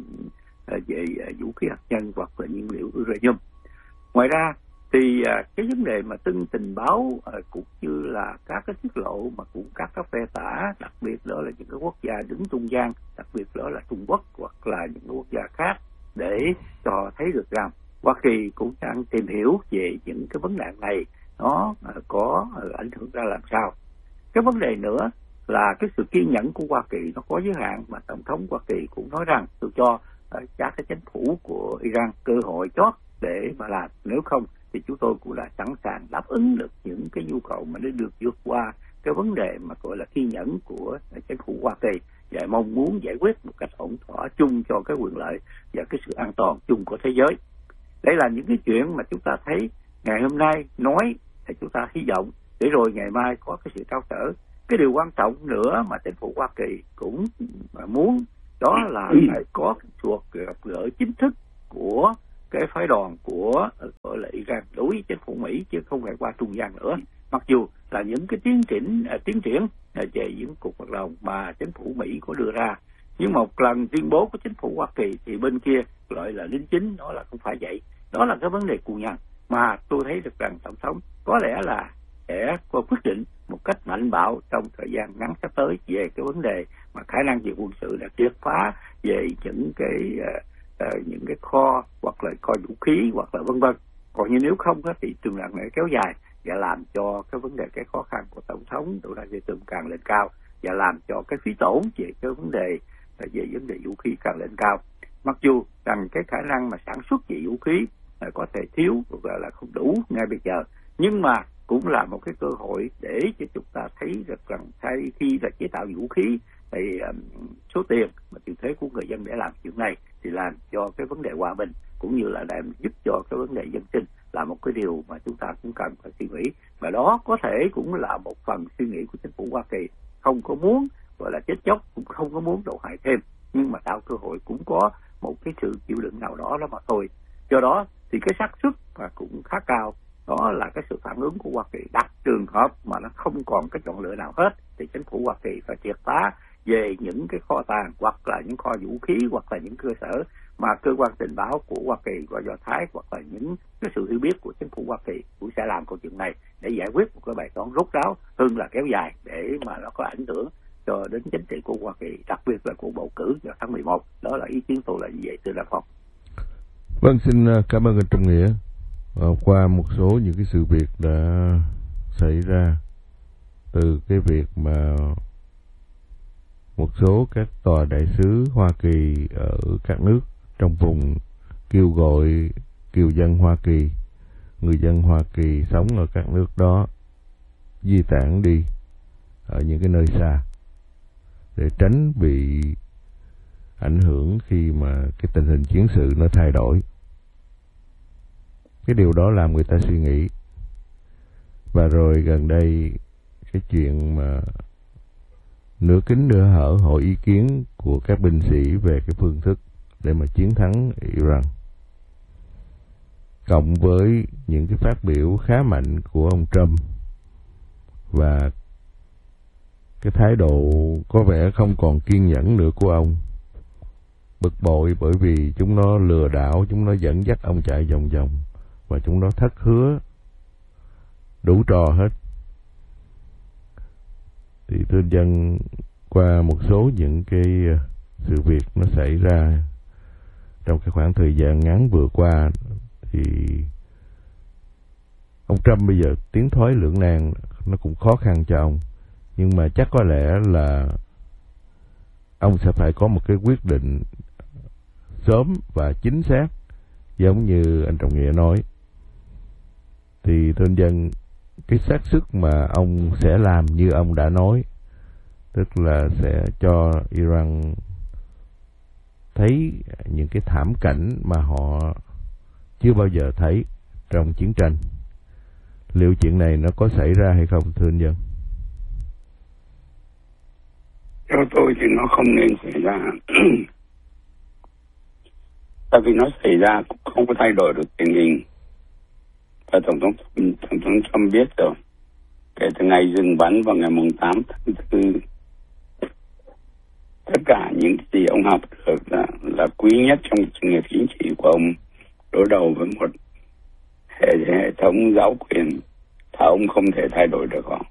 về vũ khí hạt nhân hoặc là nhiên liệu uranium. Ngoài ra thì cái vấn đề mà tin tình báo cũng như là các cái tiết lộ mà cũng các các phe tả, đặc biệt đó là những cái quốc gia đứng trung gian, đặc biệt đó là Trung Quốc hoặc là những quốc gia khác, để cho thấy được rằng Hoa Kỳ cũng đang tìm hiểu về những cái vấn nạn này nó có ảnh hưởng ra làm sao. Cái vấn đề nữa là cái sự kiên nhẫn của Hoa Kỳ nó có giới hạn, mà Tổng thống Hoa Kỳ cũng nói rằng tôi cho các cái chính phủ của Iran cơ hội chót để mà làm, nếu không thì chúng tôi cũng đã sẵn sàng đáp ứng được những cái nhu cầu mà nó được vượt qua cái vấn đề mà gọi là kiên nhẫn của chính phủ Hoa Kỳ, và mong muốn giải quyết một cách ổn thỏa chung cho cái quyền lợi và cái sự an toàn chung của thế giới. Đây là những cái chuyện mà chúng ta thấy ngày hôm nay nói thì chúng ta hy vọng để rồi ngày mai có cái sự trao trở. Cái điều quan trọng nữa mà chính phủ Hoa Kỳ cũng muốn đó là phải có cuộc gặp gỡ chính thức của cái phái đoàn của gọi là Iran đối với chính phủ Mỹ, chứ không phải qua trung gian nữa. Mặc dù là những cái tiến triển à, tiến triển à, về những cuộc hoạt động mà chính phủ Mỹ có đưa ra, nhưng một lần tuyên bố của chính phủ Hoa Kỳ thì bên kia gọi là đính chính nó là không phải vậy. Đó là cái vấn đề cụ nhận mà tôi thấy được rằng tổng thống có lẽ là sẽ có quyết định một cách mạnh bạo trong thời gian ngắn sắp tới về cái vấn đề mà khả năng về quân sự là triệt phá về những cái uh, uh, những cái kho hoặc là kho vũ khí hoặc là vân vân. Còn như nếu không đó, thì trường đoạn này kéo dài và làm cho cái vấn đề cái khó khăn của tổng thống Donald Trump càng lên cao và làm cho cái phí tổn về cái vấn đề về vấn đề vũ khí càng lên cao. Mặc dù rằng cái khả năng mà sản xuất về vũ khí là có thể thiếu hoặc là, là không đủ ngay bây giờ, nhưng mà cũng là một cái cơ hội để cho chúng ta thấy được rằng thay khi là chế tạo vũ khí thì um, số tiền mà chịu thuế của người dân để làm chuyện này thì làm cho cái vấn đề hòa bình cũng như là làm giúp cho cái vấn đề dân sinh là một cái điều mà chúng ta cũng cần phải suy nghĩ, và đó có thể cũng là một phần suy nghĩ của chính phủ Hoa Kỳ, không có muốn gọi là chết chóc, cũng không có muốn đổ hại thêm, nhưng mà tạo cơ hội cũng có một cái sự chịu đựng nào đó đó mà thôi. Do đó thì cái xác suất mà cũng khá cao đó là cái sự phản ứng của Hoa Kỳ. Đặt trường hợp mà nó không còn cái chọn lựa nào hết thì chính phủ Hoa Kỳ phải triệt phá về những cái kho tàng hoặc là những kho vũ khí hoặc là những cơ sở mà cơ quan tình báo của Hoa Kỳ và Do Thái hoặc là những cái sự hiểu biết của chính phủ Hoa Kỳ cũng sẽ làm câu chuyện này để giải quyết một cái bài toán rốt ráo hơn là kéo dài để mà nó có ảnh hưởng cho đến chính trị của Hoa Kỳ, đặc biệt là cuộc bầu cử vào tháng mười một. Đó là ý kiến tôi là như vậy, thưa Đăng Phong. Vâng, xin cảm ơn anh Trung Nghĩa. À, qua một số những cái sự việc đã xảy ra từ cái việc mà một số các tòa đại sứ Hoa Kỳ ở các nước trong vùng kêu gọi kiều dân Hoa Kỳ, người dân Hoa Kỳ sống ở các nước đó di tản đi ở những cái nơi xa để tránh bị ảnh hưởng khi mà cái tình hình chiến sự nó thay đổi. Cái điều đó làm người ta suy nghĩ. Và rồi gần đây cái chuyện mà nửa kính nửa hở hỏi ý kiến của các binh sĩ về cái phương thức để mà chiến thắng Iran, cộng với những cái phát biểu khá mạnh của ông Trump và cái thái độ có vẻ không còn kiên nhẫn nữa của ông, bực bội bởi vì chúng nó lừa đảo, chúng nó dẫn dắt ông chạy vòng vòng và chúng nó thất hứa đủ trò hết. Thì thưa dân, qua một số những cái sự việc nó xảy ra trong cái khoảng thời gian ngắn vừa qua thì ông Trump bây giờ tiến thoái lưỡng nan, nó cũng khó khăn cho ông. Nhưng mà chắc có lẽ là ông sẽ phải có một cái quyết định sớm và chính xác, giống như anh Trọng Nghĩa nói. Thì thưa dân, cái xác suất mà ông sẽ làm như ông đã nói, tức là sẽ cho Iran thấy những cái thảm cảnh mà họ chưa bao giờ thấy trong chiến tranh. Liệu chuyện này nó có xảy ra hay không, thưa anh Dân? Theo tôi thì nó không nên xảy ra. Tại vì nó xảy ra cũng không có thay đổi được tình hình. Và Tổng thống, Tổng thống Trump biết rồi. Kể từ ngày dừng bắn vào ngày tám tháng tư, tất cả những gì ông học được là, là quý nhất trong sự nghiệp chính trị của ông đối đầu với một hệ, hệ thống giáo quyền mà ông không thể thay đổi được họ.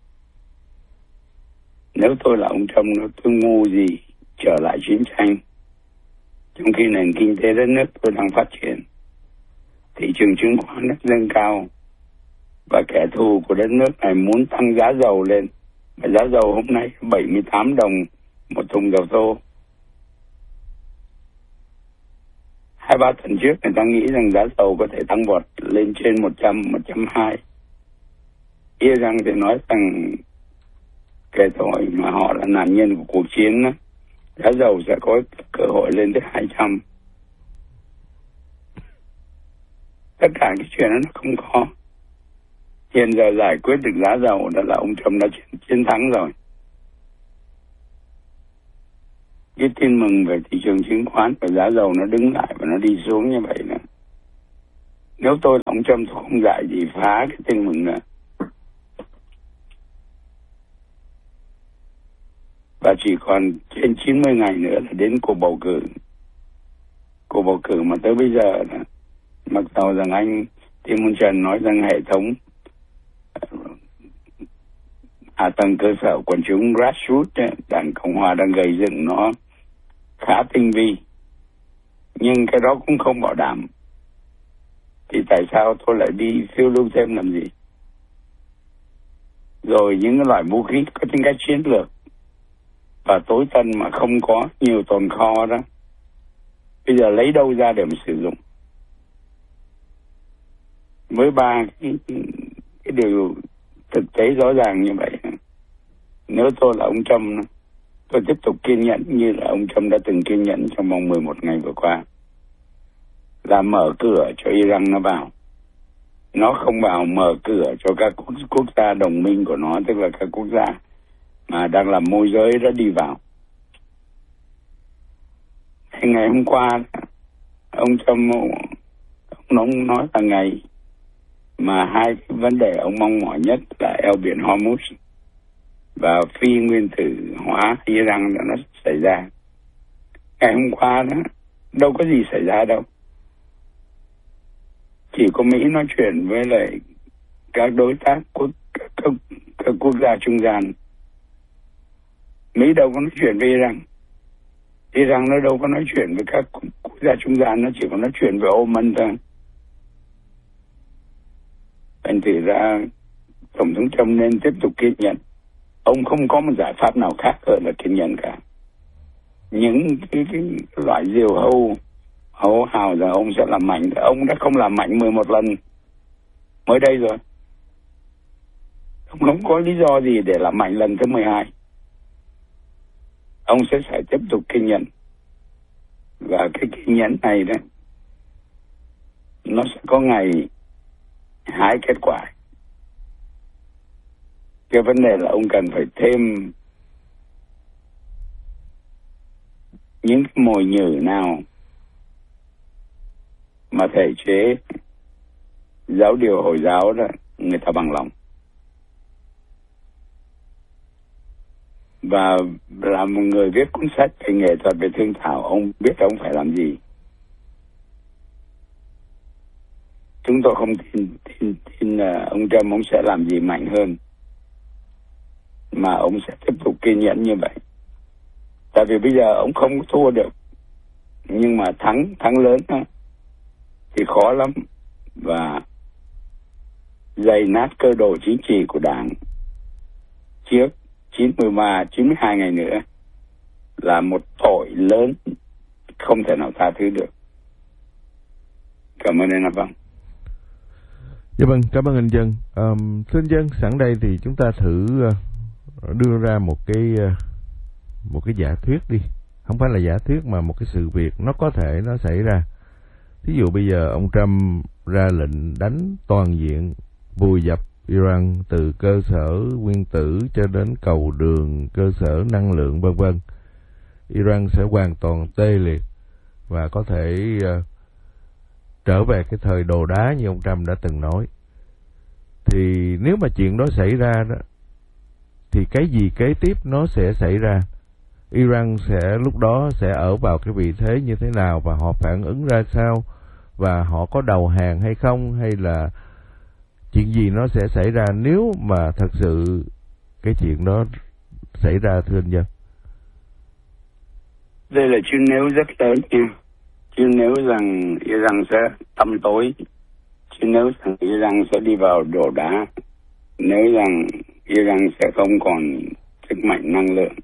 Nếu tôi là ông Trump, nó tôi ngu gì trở lại chiến tranh trong khi nền kinh tế đất nước tôi đang phát triển, thị trường chứng khoán đất dâng cao và kẻ thù của đất nước này muốn tăng giá dầu lên. Và giá dầu hôm nay bảy mươi tám đồng một thùng dầu thô. Hai ba tuần trước người ta nghĩ rằng giá dầu có thể tăng vọt lên trên một trăm, một trăm hai. Iran thì nói rằng kể tội mà họ là nạn nhân của cuộc chiến đó, giá dầu sẽ có cơ hội lên tới hai trăm. Tất cả cái chuyện đó nó không có. Hiện giờ giải quyết được giá dầu đó là ông Trump đã chiến, chiến thắng rồi. cái tin mừng về thị trường chứng khoán và giá dầu nó đứng lại và nó đi xuống như vậy nữa. Nếu tôi là ông Trump, tôi không dạy gì phá cái tin mừng nữa. Và chỉ còn trên chín mươi ngày nữa là đến cuộc bầu cử. Cuộc bầu cử mà tới bây giờ, mặc dù rằng anh Tim Mun Trần nói rằng hệ thống hạ tầng cơ sở quần chúng grassroots, Đảng Cộng Hòa đang gây dựng nó khá tinh vi, nhưng cái đó cũng không bảo đảm. Thì tại sao tôi lại đi phiêu lưu thêm làm gì? Rồi những cái loại vũ khí có tính cách chiến lược và tối tân mà không có nhiều tồn kho đó, bây giờ lấy đâu ra để mà sử dụng? Với ba cái, cái điều thực tế rõ ràng như vậy, nếu tôi là ông Trump, tôi tiếp tục kiên nhẫn như là ông Trump đã từng kiên nhẫn trong vòng mười một ngày vừa qua, là mở cửa cho Iran nó vào. Nó không vào mở cửa cho các quốc, quốc gia đồng minh của nó, tức là các quốc gia mà đang làm môi giới đã đi vào. Ngày hôm qua, ông Trump ông nói là ngày mà hai cái vấn đề ông mong mỏi nhất là eo biển Hormuz và phi nguyên tử hóa Iran nó xảy ra. Ngày hôm qua đó, đâu có gì xảy ra đâu. Chỉ có Mỹ nói chuyện với lại các đối tác quốc các, các, các quốc gia trung gian. Mỹ đâu có nói chuyện với Iran. Iran nó đâu có nói chuyện với các quốc gia trung gian, nó chỉ có nói chuyện với Oman thôi. Thành thử ra Tổng thống Trump nên tiếp tục kiên nhẫn. Ông không có một giải pháp nào khác hơn là kiên nhẫn cả. Những cái, cái, cái loại diều hâu hấu hào rằng ông sẽ làm mạnh, ông đã không làm mạnh mười một lần mới đây rồi. Ông không có lý do gì để làm mạnh lần thứ mười hai. Ông sẽ phải tiếp tục kiên nhẫn. Và cái kiên nhẫn này đó, nó sẽ có ngày hái kết quả. Cái vấn đề là ông cần phải thêm những cái mồi nhử nào mà thể chế giáo điều Hồi giáo đó người ta bằng lòng. Và là một người viết cuốn sách về nghệ thuật về thương thảo, ông biết ông phải làm gì. Chúng tôi không tin, tin, tin là ông Trump ông sẽ làm gì mạnh hơn, mà ông sẽ tiếp tục kiên nhẫn như vậy. Tại vì bây giờ ông không thua được, nhưng mà thắng thắng lớn đó, thì khó lắm và dày nát cơ đồ chính trị của Đảng trước chín mươi ba, chín mươi hai ngày nữa là một tội lớn không thể nào tha thứ được. Cảm ơn anh Vâng. Dạ vâng, cảm ơn anh Dân. Um, thưa anh Dân, sẵn đây thì chúng ta thử uh, đưa ra một cái uh, một cái giả thuyết đi, không phải là giả thuyết mà một cái sự việc nó có thể nó xảy ra. Thí dụ bây giờ ông Trump ra lệnh đánh toàn diện, vùi dập Iran từ cơ sở nguyên tử cho đến cầu đường, cơ sở năng lượng vân vân. Iran sẽ hoàn toàn tê liệt và có thể uh, trở về cái thời đồ đá như ông Trump đã từng nói. Thì nếu mà chuyện đó xảy ra đó, thì cái gì kế tiếp nó sẽ xảy ra? Iran sẽ lúc đó sẽ ở vào cái vị thế như thế nào và họ phản ứng ra sao? Và họ có đầu hàng hay không? Hay là chuyện gì nó sẽ xảy ra nếu mà thật sự cái chuyện đó xảy ra, thưa anh Dân? Đây là chuyện nếu rất lớn nha. Chứ nếu rằng Iran sẽ tăm tối, chứ nếu rằng Iran sẽ đi vào đổ đá, nếu rằng Iran sẽ không còn sức mạnh năng lượng,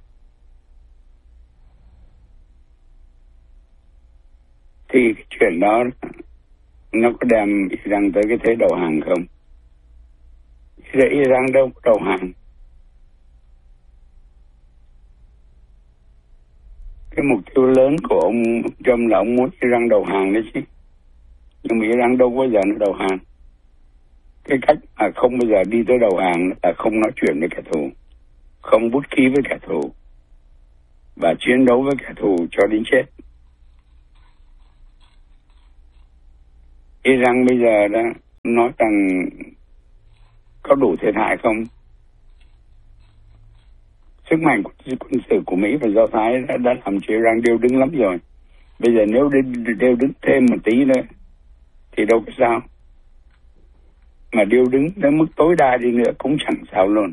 thì cái chuyện đó nó có đem Iran tới cái thế đầu hàng không? Iran đâu có đầu hàng. Cái mục tiêu lớn của ông Trump là ông muốn Iran đầu hàng đấy chứ. Nhưng mà Iran đâu bao giờ nó đầu hàng. Cái cách mà không bao giờ đi tới đầu hàng là không nói chuyện với kẻ thù, không bút ký với kẻ thù, và chiến đấu với kẻ thù cho đến chết. Iran bây giờ đã nói rằng có đủ thiệt hại không? Sức mạnh quân sự của Mỹ và Do Thái đã, đã làm cho Iran điêu đứng lắm rồi. Bây giờ nếu điêu đứng thêm một tí nữa thì đâu có sao. Mà điêu đứng đến mức tối đa đi nữa cũng chẳng sao luôn.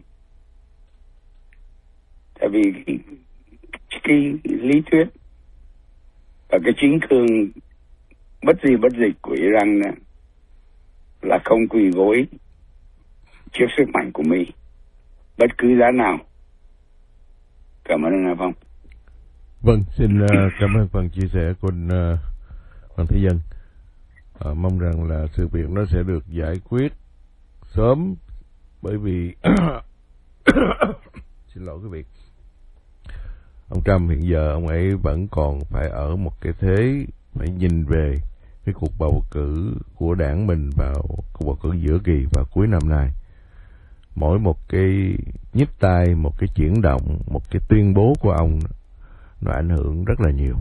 Tại vì cái, cái lý thuyết và cái chính cương bất di bất dịch của Iran là không quỳ gối trước sức mạnh của Mỹ bất cứ giá nào. Cảm ơn anh Phong. Vâng, xin uh, cảm ơn phần chia sẻ của uh, Hoàng Thế Dân. Uh, mong rằng là sự việc nó sẽ được giải quyết sớm, bởi vì xin lỗi quý vị, ông Trump hiện giờ ông ấy vẫn còn phải ở một cái thế phải nhìn về cái cuộc bầu cử của đảng mình vào cuộc bầu cử giữa kỳ vào cuối năm nay. Mỗi một cái nhích tay, một cái chuyển động, một cái tuyên bố của ông nó ảnh hưởng rất là nhiều.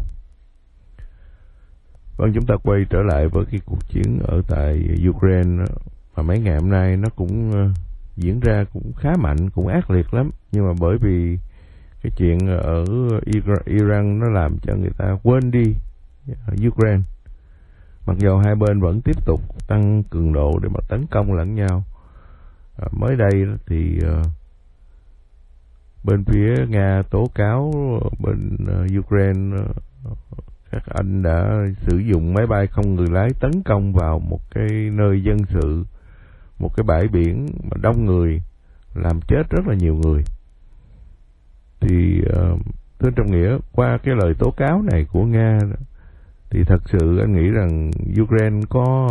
Vâng, chúng ta quay trở lại với cái cuộc chiến ở tại Ukraine mà mấy ngày hôm nay nó cũng diễn ra cũng khá mạnh, cũng ác liệt lắm. Nhưng mà bởi vì cái chuyện ở Iran nó làm cho người ta quên đi Ukraine. Mặc dù hai bên vẫn tiếp tục tăng cường độ để mà tấn công lẫn nhau. À, mới đây thì uh, bên phía Nga tố cáo bên uh, Ukraine uh, các anh đã sử dụng máy bay không người lái tấn công vào một cái nơi dân sự, một cái bãi biển mà đông người, làm chết rất là nhiều người. Thì uh, thưa Trọng Nghĩa, qua cái lời tố cáo này của Nga thì thật sự anh nghĩ rằng Ukraine có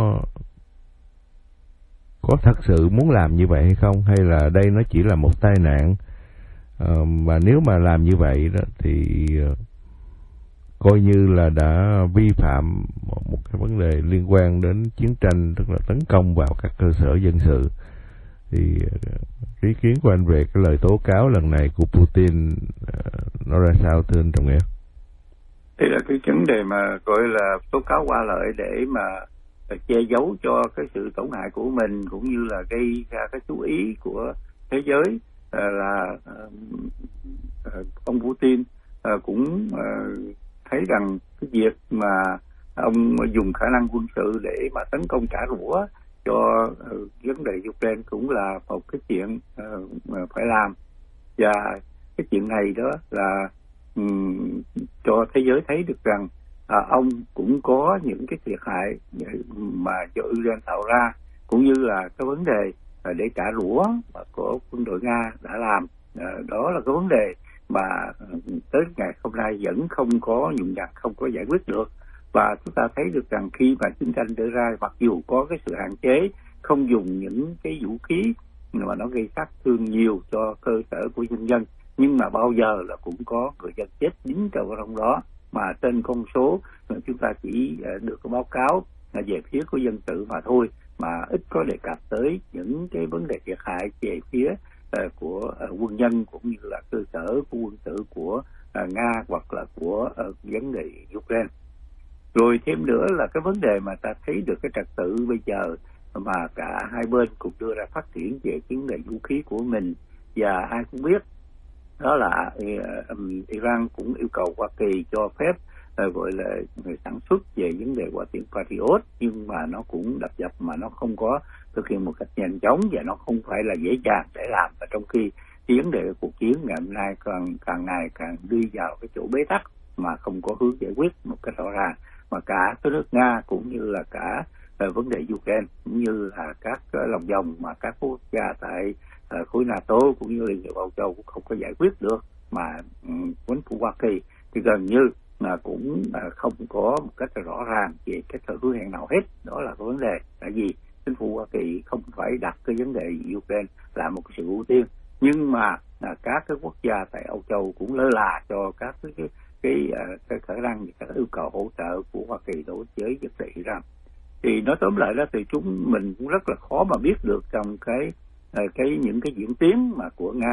có thật sự muốn làm như vậy hay không, hay là đây nó chỉ là một tai nạn, à, và nếu mà làm như vậy đó thì uh, coi như là đã vi phạm một, một cái vấn đề liên quan đến chiến tranh, tức là tấn công vào các cơ sở dân sự. Thì uh, cái ý kiến của anh về cái lời tố cáo lần này của Putin uh, nó ra sao thưa anh Trọng Nghĩa? Đây là cái vấn đề mà gọi là tố cáo qua lợi để mà che giấu cho cái sự tổn hại của mình, cũng như là gây ra cái chú ý của thế giới là ông Putin cũng thấy rằng cái việc mà ông dùng khả năng quân sự để mà tấn công trả đũa cho vấn đề Ukraine cũng là một cái chuyện phải làm, và cái chuyện này đó là um, cho thế giới thấy được rằng à, ông cũng có những cái thiệt hại mà do Iran tạo ra, cũng như là cái vấn đề à, để trả đũa mà của quân đội Nga đã làm. À, đó là cái vấn đề mà tới ngày hôm nay vẫn không có nhung nhặt, không có giải quyết được. Và chúng ta thấy được rằng khi mà chiến tranh đưa ra, mặc dù có cái sự hạn chế không dùng những cái vũ khí mà nó gây sát thương nhiều cho cơ sở của nhân dân, nhưng mà bao giờ là cũng có người dân chết dính trong đó, mà trên con số chúng ta chỉ được có báo cáo về phía của dân sự mà thôi, mà ít có đề cập tới những cái vấn đề thiệt hại về phía uh, của uh, quân nhân, cũng như là cơ sở của quân sự của uh, Nga hoặc là của uh, vấn đề Ukraine. Rồi thêm nữa là cái vấn đề mà ta thấy được cái trật tự bây giờ mà cả hai bên cùng đưa ra phát triển về vấn đề vũ khí của mình, và ai cũng biết đó là Iran cũng yêu cầu Hoa Kỳ cho phép uh, gọi là sản xuất về vấn đề quả tiễn Patriot, nhưng mà nó cũng đập dập mà nó không có thực hiện một cách nhanh chóng, và nó không phải là dễ dàng để làm. Và trong khi cái vấn đề cuộc chiến ngày hôm nay càng càng ngày càng đi vào cái chỗ bế tắc mà không có hướng giải quyết một cách rõ ràng, mà cả cái nước Nga cũng như là cả uh, vấn đề Ukraine, cũng như là các uh, lòng vòng mà các quốc gia tại uh, khối NATO cũng như Liên hiệp Âu Châu cũng không có giải quyết được, mà um, chính phủ Hoa Kỳ thì gần như là cũng uh, không có một cách rõ ràng về cái thời hứa hẹn nào hết. Đó là cái vấn đề, tại vì chính phủ Hoa Kỳ không phải đặt cái vấn đề Ukraine là một sự ưu tiên, nhưng mà uh, các cái quốc gia tại Âu Châu cũng lơ là cho các cái cái cái, uh, cái khả năng, các yêu cầu hỗ trợ của Hoa Kỳ đối với vấn đề Iran. Thì nói tóm lại đó thì chúng mình cũng rất là khó mà biết được trong cái uh, cái những cái diễn tiến mà của Nga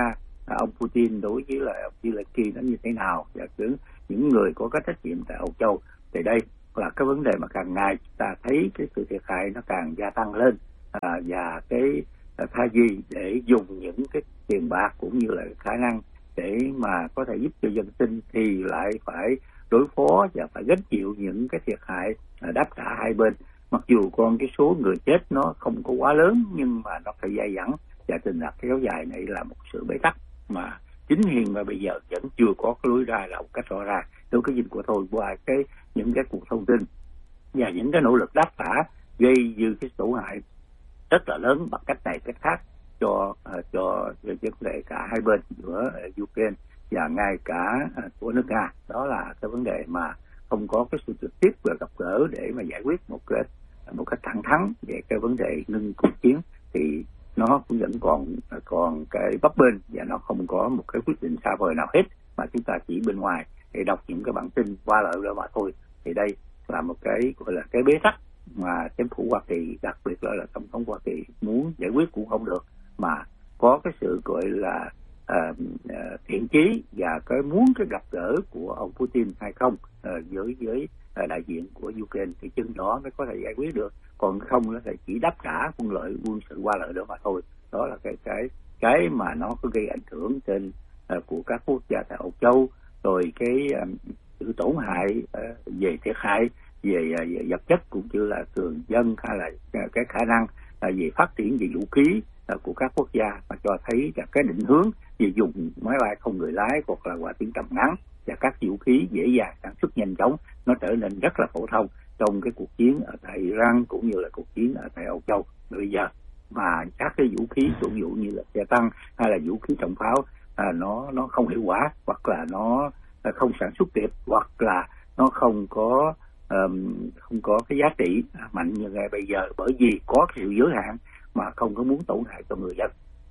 ông Putin đối với lại ông Zelensky nó như thế nào, và những người có các trách nhiệm tại Âu Châu. Thì đây là cái vấn đề mà càng ngày ta thấy cái sự thiệt hại nó càng gia tăng lên, à, và cái thay vì để dùng những cái tiền bạc cũng như là khả năng để mà có thể giúp cho dân sinh thì lại phải đối phó và phải gánh chịu những cái thiệt hại đáp trả hai bên. Mặc dù con cái số người chết nó không có quá lớn, nhưng mà nó phải dai dẳng, và tình trạng kéo dài này là một sự bế tắc mà chính hiện mà bây giờ vẫn chưa có cái lối ra là một cách rõ ràng. Theo cái nhìn của tôi, qua cái những cái cuộc thông tin và những cái nỗ lực đáp trả gây dư cái tổn hại rất là lớn bằng cách này cách khác cho uh, cho vấn đề cả hai bên giữa uh, Ukraine và ngay cả uh, của nước Nga. Đó là cái vấn đề mà không có cái sự trực tiếp và gặp gỡ để mà giải quyết một cái một cách thẳng thắn về cái vấn đề ngưng cuộc chiến, thì nó cũng vẫn còn còn cái bấp bênh và nó không có một cái quyết định xa vời nào hết, mà chúng ta chỉ bên ngoài để đọc những cái bản tin qua lợi đó mà thôi. Thì đây là một cái gọi là cái bế tắc mà chính phủ Hoa Kỳ, đặc biệt là, là tổng thống Hoa Kỳ muốn giải quyết cũng không được, mà có cái sự gọi là uh, uh, thiện chí và cái muốn cái gặp gỡ của ông Putin hay không uh, với với uh, đại diện của Ukraine, thì chừng đó mới có thể giải quyết được. Còn không nó thì chỉ đáp trả quân lợi quân sự qua lợi đó mà thôi. Đó là cái cái cái mà nó có gây ảnh hưởng trên uh, của các quốc gia tại Âu Châu, rồi cái um, sự tổn hại uh, về thiệt hại về, uh, về vật chất cũng như là thường dân, hay là uh, cái khả năng uh, về phát triển về vũ khí uh, của các quốc gia, mà cho thấy là cái định hướng về dùng máy bay không người lái hoặc là hỏa tiễn tầm ngắn và các vũ khí dễ dàng sản xuất nhanh chóng, nó trở nên rất là phổ thông trong cái cuộc chiến ở tại Iran cũng như là cuộc chiến ở tại Âu Châu bây giờ. Mà các cái vũ khí ví dụ như là xe tăng hay là vũ khí trọng pháo à, nó nó không hiệu quả, hoặc là nó không sản xuất kịp, hoặc là nó không có um, không có cái giá trị mạnh như ngày bây giờ, bởi vì có cái sự giới hạn mà không có muốn tổn hại cho người dân.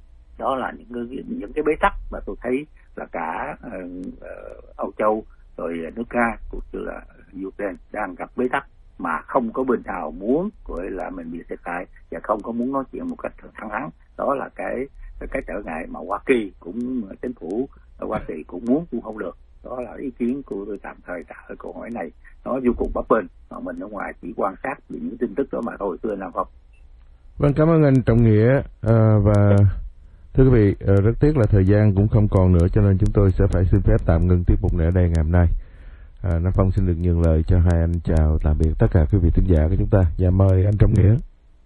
Đó là những cái những cái bế tắc mà tôi thấy là cả uh, Âu Châu rồi nước Nga cũng như là Ukraine đang gặp bế tắc, mà không có bên nào muốn gọi là mình bị thiệt hại và không có muốn nói chuyện một cách thẳng thắn. Đó là cái cái trở ngại mà Hoa Kỳ cũng chính phủ Hoa Kỳ cũng muốn cũng không được. Đó là ý kiến của tôi tạm thời trả lời câu hỏi này. Nó vô cùng bấp bênh, mà mình ở ngoài chỉ quan sát những tin tức đó mà thôi, thưa anh Nam Phong. Vâng, cảm ơn anh Trọng Nghĩa. À, và thưa quý vị, rất tiếc là thời gian cũng không còn nữa, cho nên chúng tôi sẽ phải xin phép tạm ngừng tiết mục này ở đây ngày hôm nay. À, Nam Phong xin được nhường lời cho hai anh chào tạm biệt tất cả quý vị thính giả của chúng ta. Và mời anh Trọng Nghĩa.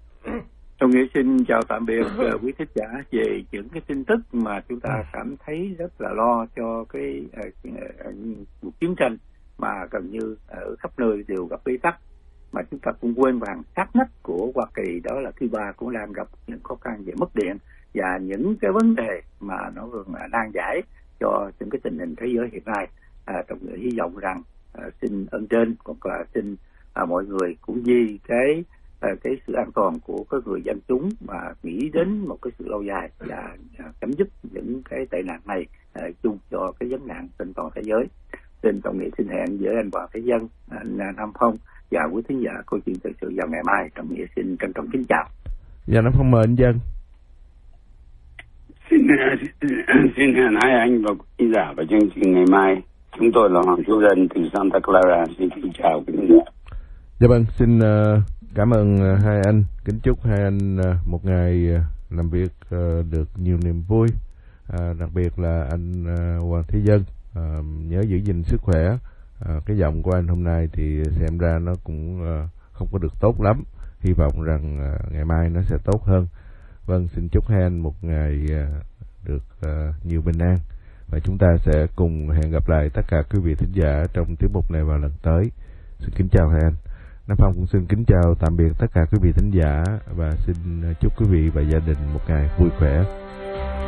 Trọng Nghĩa xin chào tạm biệt uh, quý thính giả về những cái tin tức mà chúng ta cảm thấy rất là lo cho cái uh, uh, cuộc chiến tranh mà gần như ở khắp nơi đều gặp bế tắc, mà chúng ta cũng quên rằng sát nách của Hoa Kỳ đó là Cuba cũng đang gặp những khó khăn về mất điện và những cái vấn đề mà nó còn đang giải cho những cái tình hình thế giới hiện nay. À, Trọng Nghĩa hy vọng rằng à, xin ơn trên hoặc là xin à, mọi người cũng vì cái à, cái sự an toàn của các người dân chúng mà nghĩ đến một cái sự lâu dài và à, chấm dứt những cái tệ nạn này à, chung cho cái vấn nạn trên toàn thế giới. Xin Trọng Nghĩa xin hẹn với anh Hoàng Thế Dân, anh Nam Phong và quý thính giả câu chuyện thời sự vào ngày mai. Trọng Nghĩa xin trân trọng kính chào. Dạ, Nam Phong mời anh Dân. Xin xin hẹn hai anh và quý giả vào chương trình ngày mai. Chúng tôi là Hoàng Thiếu Dân từ Santa Clara. Xin kính chào quý vị. Dạ vâng, xin uh, cảm ơn uh, hai anh. Kính chúc hai anh uh, một ngày uh, làm việc uh, được nhiều niềm vui. Uh, đặc biệt là anh uh, Hoàng Thế Dân uh, nhớ giữ gìn sức khỏe. Uh, cái giọng của anh hôm nay thì xem ra nó cũng uh, không có được tốt lắm. Hy vọng rằng uh, ngày mai nó sẽ tốt hơn. Vâng, xin chúc hai anh một ngày uh, được uh, nhiều bình an. Và chúng ta sẽ cùng hẹn gặp lại tất cả quý vị thính giả trong tiết mục này vào lần tới. Xin kính chào hai anh. Nam Phong cũng xin kính chào tạm biệt tất cả quý vị thính giả và xin chúc quý vị và gia đình một ngày vui khỏe.